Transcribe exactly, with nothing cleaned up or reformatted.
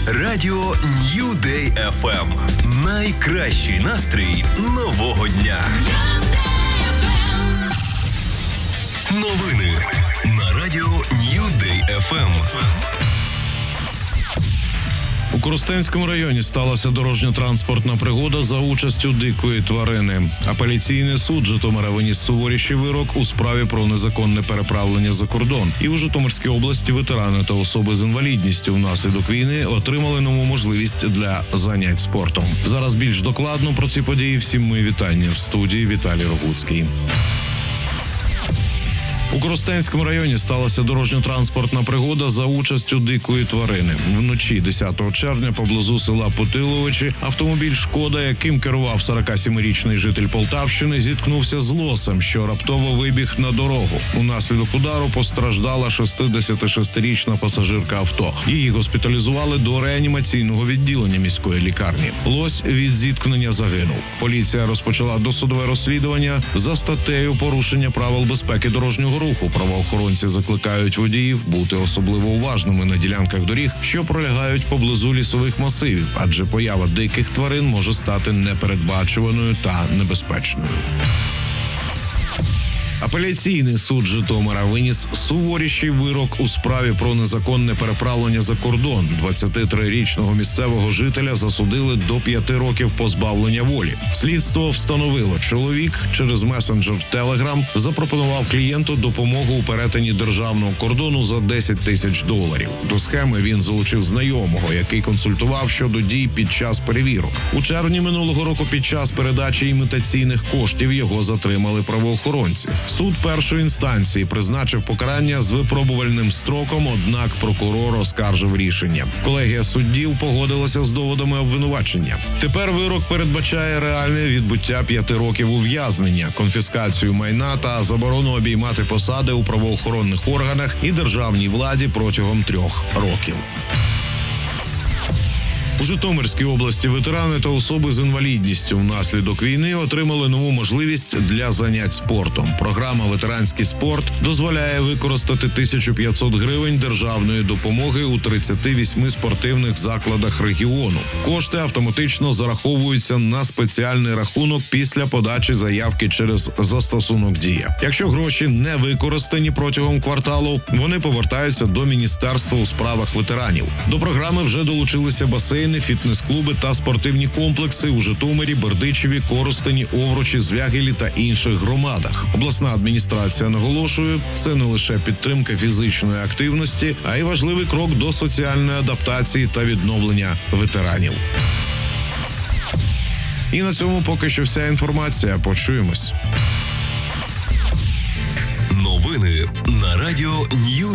Радіо New Day еф ем. Найкращий настрій нового дня. Новини на Радіо New Day еф ем. У Коростенському районі сталася дорожньо-транспортна пригода за участю дикої тварини. Апеляційний суд Житомира виніс суворіший вирок у справі про незаконне переправлення за кордон. І у Житомирській області ветерани та особи з інвалідністю внаслідок війни отримали нову можливість для занять спортом. Зараз більш докладно про ці події. Всім мої вітання. В студії Віталій Рогуцький. У Коростенському районі сталася дорожньо-транспортна пригода за участю дикої тварини. Вночі десятого червня поблизу села Путиловичі автомобіль «Шкода», яким керував сорокасемирічний житель Полтавщини, зіткнувся з лосем, що раптово вибіг на дорогу. Унаслідок удару постраждала шістдесятишестирічна пасажирка авто. Її госпіталізували до реанімаційного відділення міської лікарні. Лось від зіткнення загинув. Поліція розпочала досудове розслідування за статтею «Порушення правил безпеки дорожнього руху». Правоохоронці закликають водіїв бути особливо уважними на ділянках доріг, що пролягають поблизу лісових масивів, адже поява диких тварин може стати непередбачуваною та небезпечною. Апеляційний суд Житомира виніс суворіший вирок у справі про незаконне переправлення за кордон. двадцятитрирічного місцевого жителя засудили до п'яти років позбавлення волі. Слідство встановило, чоловік через месенджер Telegram запропонував клієнту допомогу у перетині державного кордону за десять тисяч доларів. До схеми він залучив знайомого, який консультував щодо дій під час перевірок. У червні минулого року під час передачі імітаційних коштів його затримали правоохоронці. Суд першої інстанції призначив покарання з випробувальним строком, однак прокурор оскаржив рішення. Колегія суддів погодилася з доводами обвинувачення. Тепер вирок передбачає реальне відбуття п'яти років ув'язнення, конфіскацію майна та заборону обіймати посади у правоохоронних органах і державній владі протягом трьох років. У Житомирській області ветерани та особи з інвалідністю внаслідок війни отримали нову можливість для занять спортом. Програма «Ветеранський спорт» дозволяє використати тисячу п'ятсот гривень державної допомоги у тридцяти восьми спортивних закладах регіону. Кошти автоматично зараховуються на спеціальний рахунок після подачі заявки через застосунок «Дія». Якщо гроші не використані протягом кварталу, вони повертаються до Міністерства у справах ветеранів. До програми вже долучилися басейни, фітнес-клуби та спортивні комплекси у Житомирі, Бердичеві, Коростені, Овручі, Звягелі та інших громадах. Обласна адміністрація наголошує, це не лише підтримка фізичної активності, а й важливий крок до соціальної адаптації та відновлення ветеранів. І на цьому поки що вся інформація. Почуємось. Новини на Радіо New